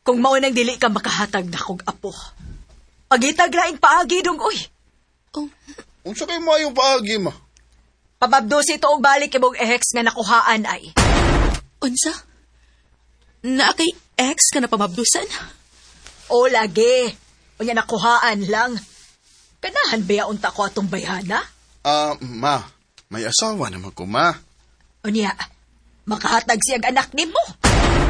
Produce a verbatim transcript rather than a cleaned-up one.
Kung mao nang dili ka makahatag na kog apo. Pagitag laing paagi dong, uy. Oh, Unsa kay maayong paagi, ma? Pamabdo si ito og balik imong ex nga nakuhaan ay. unsa? Na kay ex ka na pamabdusan? O lagi. Unya nakuhaan lang. Kanahan ba unta ko atong bayana? Ah, ma, may asawa naman ko, ma. Unya, makahatag siyang anak nimo.